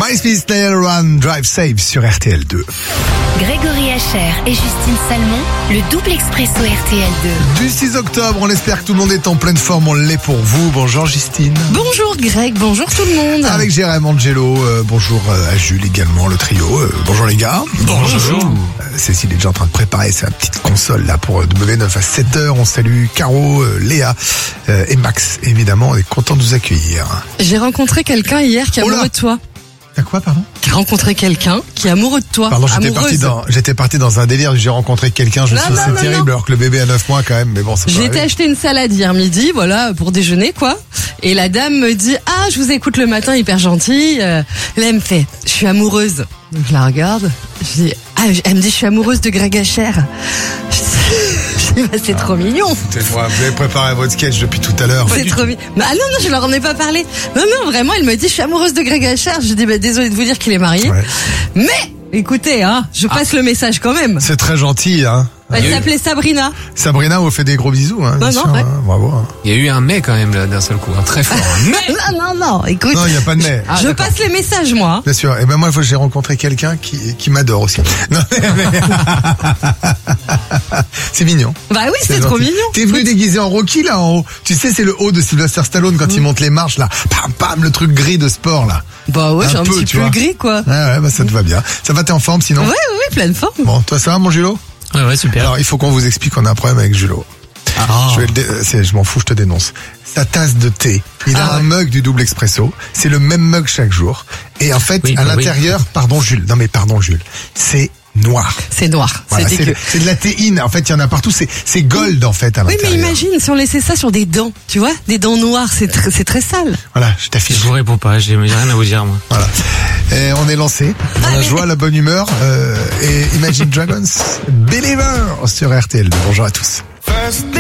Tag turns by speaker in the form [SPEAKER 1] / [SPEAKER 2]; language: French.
[SPEAKER 1] MySpace Nail Run Drive Safe sur RTL2.
[SPEAKER 2] Grégory Hacher et Justine Salmon, le double expresso RTL2.
[SPEAKER 1] Du 6 octobre, on espère que tout le monde est en pleine forme, on l'est pour vous. Bonjour Justine.
[SPEAKER 3] Bonjour Greg, bonjour tout le monde.
[SPEAKER 1] Avec Jérém Angelo, bonjour à Jules également, le trio. Bonjour les gars.
[SPEAKER 4] Bonjour.
[SPEAKER 1] Cécile est déjà en train de préparer sa petite console là pour W9 à 7h. On salue Caro, Léa et Max, évidemment. On est content de vous accueillir.
[SPEAKER 3] J'ai rencontré quelqu'un hier qui est amoureux de toi.
[SPEAKER 1] T'as quoi, pardon?
[SPEAKER 3] Qui a rencontré quelqu'un qui est amoureux de toi.
[SPEAKER 1] Pardon, j'étais parti dans un délire, j'ai rencontré quelqu'un, c'est terrible, alors que le bébé a 9 mois quand même, mais bon, c'est pas
[SPEAKER 3] J'ai
[SPEAKER 1] grave.
[SPEAKER 3] été acheter une salade hier midi, voilà, pour déjeuner, quoi. Et la dame me dit, ah, je vous écoute le matin, hyper gentille. Là, elle me fait, je suis amoureuse. Donc, je la regarde. Je dis, ah, elle me dit, je suis amoureuse de Greg Hacher. C'est trop mignon.
[SPEAKER 1] Foutez-moi, vous avez préparé votre sketch depuis tout à l'heure.
[SPEAKER 3] C'est trop mignon. Ah non, je leur en ai pas parlé. Non, vraiment, elle me dit, je suis amoureuse de Greg Hacher. Je dis, désolée de vous dire qu'il est marié. Ouais. Mais, écoutez, je passe le message quand même.
[SPEAKER 1] C'est très gentil, hein.
[SPEAKER 3] Elle s'appelait Sabrina.
[SPEAKER 1] Sabrina, on vous fait des gros bisous, hein. Bien sûr,
[SPEAKER 3] ouais.
[SPEAKER 1] Bravo. Hein.
[SPEAKER 4] Il y a eu un mais quand même là d'un seul coup, très fort. Mais
[SPEAKER 3] Non, écoute.
[SPEAKER 1] Non, il n'y a pas de mais.
[SPEAKER 3] Je passe les messages, moi.
[SPEAKER 1] Bien sûr. Et ben moi, j'ai rencontré quelqu'un qui m'adore aussi. Non, mais... c'est mignon.
[SPEAKER 3] Bah oui, c'est trop mignon.
[SPEAKER 1] T'es venu déguisé en Rocky là en haut. Tu sais, c'est le haut de Sylvester Stallone quand il monte les marches là. Pam pam, le truc gris de sport là.
[SPEAKER 3] Bah ouais, j'ai un petit peu gris quoi.
[SPEAKER 1] Ouais, bah ça te va bien. Ça va, t'es en forme sinon?
[SPEAKER 3] Ouais, pleine forme.
[SPEAKER 1] Bon, toi ça va mon Julo?
[SPEAKER 4] Ouais, super.
[SPEAKER 1] Alors, il faut qu'on vous explique qu'on a un problème avec Julo. Je m'en fous, je te dénonce. Sa tasse de thé, il a un mug du double expresso. C'est le même mug chaque jour. Et en fait, à l'intérieur, pardon Jules, c'est noir.
[SPEAKER 3] C'est noir.
[SPEAKER 1] Voilà, c'est de la théine. En fait, il y en a partout. C'est gold, en fait, à l'intérieur.
[SPEAKER 3] Oui, mais imagine, si on laissait ça sur des dents, tu vois, des dents noires, c'est très sale.
[SPEAKER 1] Voilà, je t'affiche.
[SPEAKER 4] Je vous réponds pas, j'ai rien à vous dire, moi.
[SPEAKER 1] Voilà. Et on est lancé. Dans la joie, la bonne humeur. Et Imagine Dragons, Believer sur RTL. Bonjour à tous.